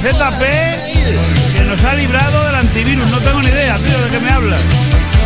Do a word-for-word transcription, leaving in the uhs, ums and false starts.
Z P que nos ha librado del antivirus. No tengo ni idea, tío, de qué me hablas.